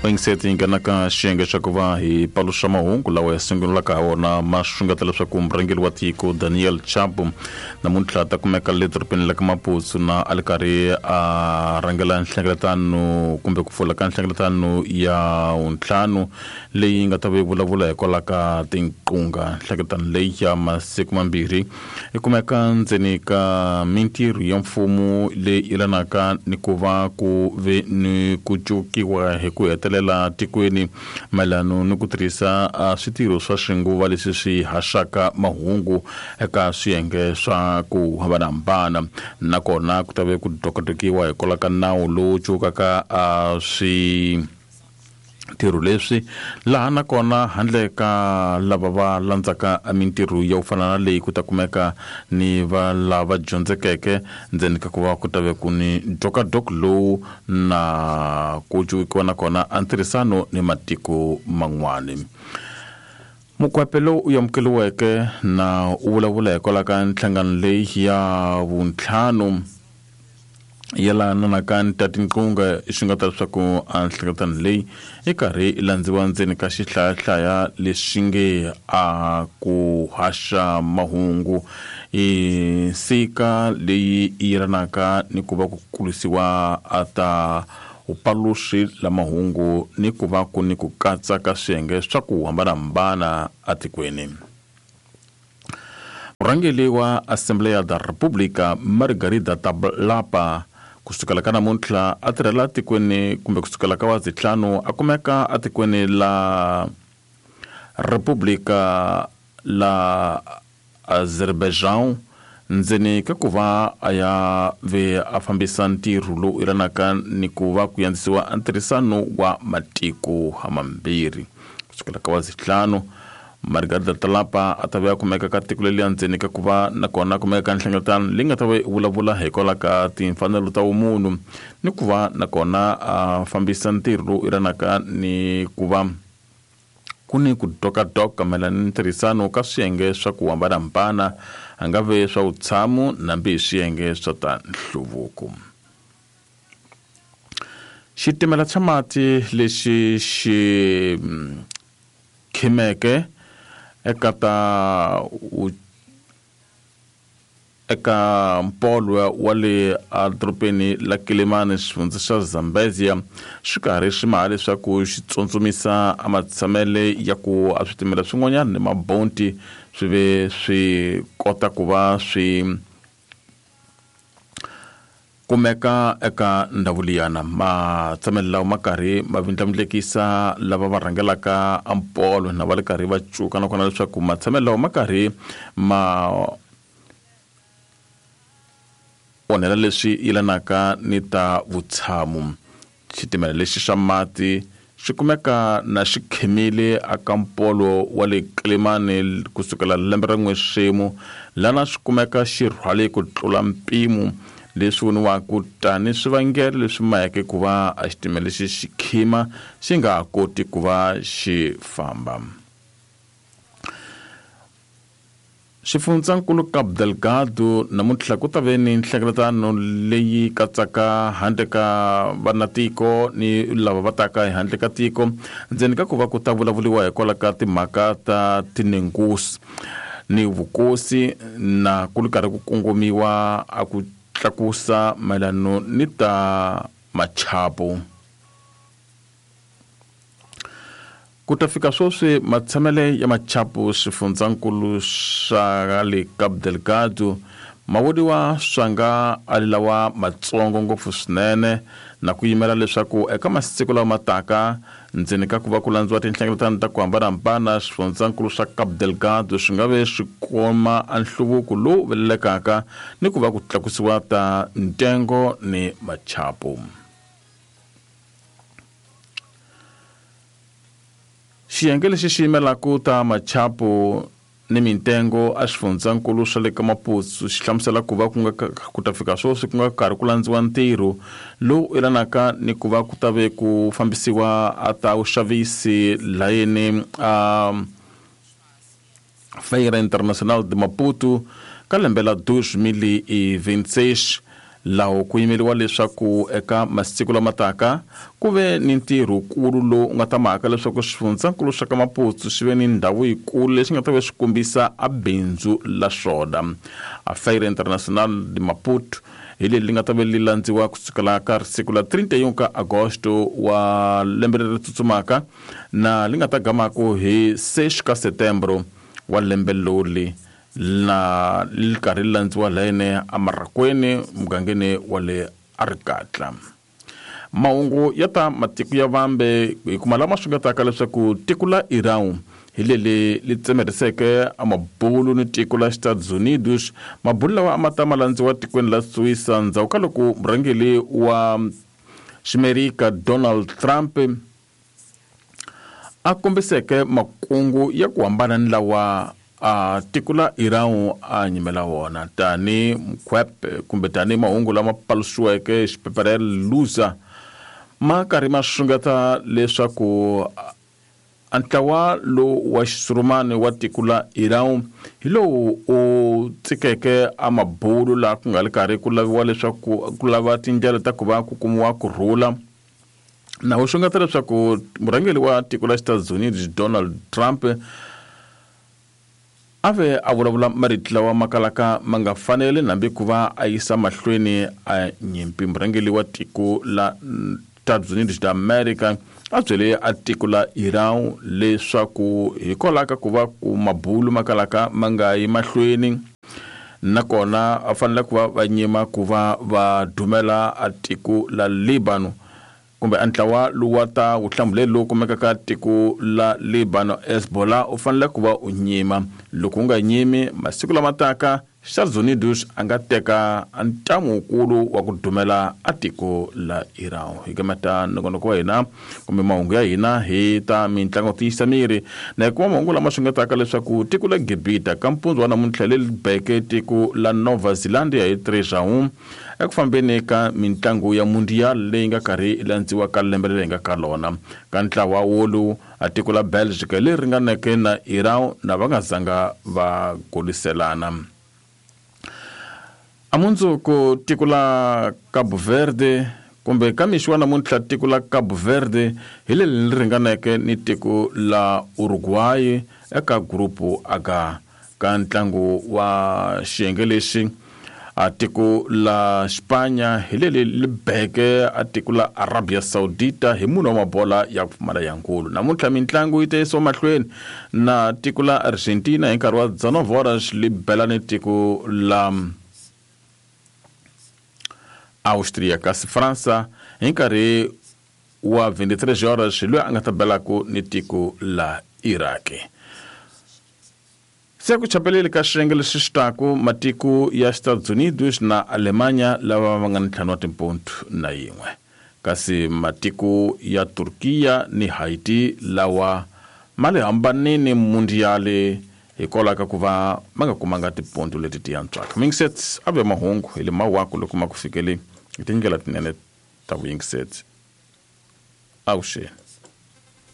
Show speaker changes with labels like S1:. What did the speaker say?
S1: Waingiseti nganaka xiyenge xa ku va hi paluxa mahungu lawa ya sungulaka wona ma xungata leswaku murhangeri wa tiko Daniel Chapo namuntlha ta kumeka le dorobeni la ka Maputo na a ri karhi a rhangela nhlengeletano kumbe ku pfula ka nhlengeletano ya untlhanu leyi nga ta vulavula hikwalaho ka tinqunga. Nhlengeletano leyi ya masiku mambirhi yi kumeka ndzeni ka mintirho ya mfumo leyi yelanaka ni ku va ku ve ni ku cukiwa hi ku hetelela tikweni mayelano ni ku tirhisa switirho swa xinguva leswi swi haxaka mahungu eka swiyenge swa ku hambanahambana, nakona ku ta ve ku dokodokiwa hikwalaho ka nawu lowu cukaka tirho leswi laha nakona handle ka lava va landzaka mintirho ya ku fana na leyi ku ta kumeka ni va lava dyondzekeke ndzeni ka ku va ku ta ve ku ni dokadok lowu na ku cukiwa nakona antirhisano ni matiko man'wani. Mukwepe lowu u amukeliweke na u vulavula hikwalaho ka nhlangano leyi ya vuntlhanu yelana na kan ta tinqunga swi nga ta leswaku nhlengeletano leyi yi karhi i landziwa ndzeni ka xihlayahlaya leswi nge a ku haxa mahungu i sika leyi yelanaka ni ku va ku kulisiwa a ta upaluxi la mahungu ni ku va ku ni ku katsa ka swiyenge swa ku hambanahambana atikweni. Murhangeri wa Assembleia da República Margarida Tablapa kusukela ka namuntlha a tirhela tikweni kumbe kusukela ka wazitlhanu a kumeka atikweni la República la Azerbaijan ndzeni ka ku va a ya ve a fambisa ntirho lowu yelanaka ni ku va ku yandzisiwa ntirhisano wa matiko hamambirhi. Kusukela ka wazitlhanu Margarida Talapa a ta ve a kumeka ka tiko leliya ndzeni ka ku va nakona kumeka ka nhlengeletano leyi nga ta ve vulavula hikwalaho ka timfanelo ta vumunhu ni ku va nakona a fambisa ntirho lowu yelanaka ni ku va ku ni ku dokadoka mayelana ni ntirhisano ka swiyenge swa ku hambanahambana a nga ve swa vutshamo nambi hi swiyenge swa ta nhluvuko. Xitimela xa mati lexi xi khimeke eka mpolo wa le adorobeni la Kilimani xifundza xa Zambezia swi karhi swi maha leswaku xi tsuntsumisa matshamele ya ku a switimela swin'wanyana ni mabonti swi ve swi kota ku va swi kumeka eka ndhawu liyana. Matsamelo lawa ma karhi ma vindlamilekisa lava va rhangelaka mpolo na va le karhi va cuka nakona leswaku matsamelo lawa ma karhi ma onhela leswi yelanaka ni ta vutshamo. Xitimela lexi xa mati xi kumeka na xi khemile aka mpolo wa le Kilimani kusukela lembe ra n'wexemu lana swi kumeka xi rhwale ku tlula mpimo leswi voniwaku tani swivangelo leswi mayeke ku va a xitimela lexi xi khima xi nga ha koti ku va xi famba. Xifundzankulu Cabo Delgado namuntlha ku ta ve ni nhlengeletano leyi katsaka handle ka vanatiko ni lava va taka hi handle ka tiko ndzeni ka ku va ku ta vulavuliwa hikwalaho ka timhaka ta tinengusi ni vukosi na ku karhi ku kongomiwa a ku tlakusa mayelano ni ta machapo. Ku ta fika sweswi matshamele ya machapo swifundzankulu swa le Cabo Delgado ma voniwa swa nga ali lawa matsongo ngopfu swinene na ku yimela leswaku eka masiku lawa mataka ndzeni ka ku va ku landziwa tinhlengeletano ta ku hambanahambana swifundzankulu swa Cabo Delgado swi nga ve swi kuma nhluvuko lowu velelekaka ni ku va ku tlakusiwa ta ntengo ni machapo. Xiyenge lexi xi yimelaka ta machapo ni mintengo a swifundzankulu swa le ka Maputo xi hlamusela ku va ku ta fika sweswi ku nga karhi ku landziwa ntirho lowu yelanaka ni ku va ku ta ve ku fambisiwa a ta vuxavisi layeni Feira Internacional de Maputo ka lembe la 2026 laho ku yimeliwa leswaku eka masiku lamataka ku ve ni ntirho kulu lowu nga ta maka leswaku swifundzankulu swa ka Maputo swi ve ni ndhawu yikulu leswi nga ta ve swi kombisa a bindzu la swona. A Feira Internacional de Maputo hi leri nga ta ve li landziwa kusukela ka siku la 31 ka Agosto wa lembe leri tsutsumaka na li nga ta gamako hi 6 ka Setembro wa lembe loli na li karhi landziwa lene amarakweni mugangeni wa le Arikatla. Mahungu ya ta matiko ya vambe hi kuma lama swingataka leswaku tiko la Iran hi leli li tsemeriseke amabulu ni tiko la Estados Unidos. Mabulu lawa amata malandziwa tikweni la Suisa ndzhaku ka loko murhangeli wa Ximerika Donald Trump a kombiseke makungu ya ku hambana ni lawa tiko la Iran a nyimela wona tani mkhwepe kumbe tani mahungu lama paluxiweke xipeperele lusa ma karhi ma xungeta leswaku antlawa lo wa xisurumani wa tiko la Iran hi lowu u tsikeke amabulu la ku nga le karhi ku laviwa leswaku ku lava tindlela ta ku va ku kumiwa kurhula na u xungeta leswaku murhangeli wa tiko la Estados Unidos Donald Trump ave a vulavula marito lawa makalaka ma nga fanele nambi ku va a yisa mahlweni a nyimpi. Murhangeli wa tiko la Estados Unidos da America a byele a tiko la Iran leswaku hikwalaho ka ku va ku mabulu makalaka ma nga yi mahlweni nakona a fanele ku va va nyima ku va va dumela a tiko la Libano kumbe antlawa luwata vuhlamuleli lowu kumekaka tiko la Libano Hezbollah u fanele ku va u nyima. Loko u nga nyimi masiku lamataka Estados Unidos a nga teka ntamu wukulu wa ku dumela a tiko la Iran. Hi kamata nongonoko wa hina kumbe mahungu ya hina hi ta mitlangu tiyisa miri na hi kuma mahungu lama swingetaka leswaku tiko la Gibita ka mpundzu wa namuntlha leri beke tiko la Nova Zealandia hi 3-1 eku fambeni ka mitlangu ya mundial leyi nga karhi ilandziwa ka lembe leri nga ka lona ka ntlawa wolu a tiko la Belgica leri ringaneke na Iran na va nga zanga va goliselana. Amunzuku tiko la Cabo Verde kumbe kamixiwa namuntlha tiko la Cabo Verde hi leri ringaneke ni tiko la Uruguay eka grupu H ka ntlangu wa xiyenge lexi a tiko la Spanya hi leri li beke a tiko la Arabia Saudita hi munhu wa mabola ya ku pfumala yankulu. Namuntlha mitlangu yi ta yisiwa mahlweni na tiko la Argentina hi nkarhi wa 19 horas li bela ni tiko la Austria kasi Fransa hi nkarhi wa 23 horas loyi a nga ta belako ni tiko la Iraq. Se ku chapeleli ka xiyenge lexi xitaku matiko ya Estados Unidos na Alemanya lava va nga ni 5.1 kasi matiko ya Turkiya ni Haiti lawa ma le hambanini mundiale hikwalaho ka ku va ma nga kumanga tiponto leti ti yantswaka. Mingiset ave mahungu hi le mawako loko ma ku fikele hi tindlela tinene ta vuyingiseti. Avuxeni.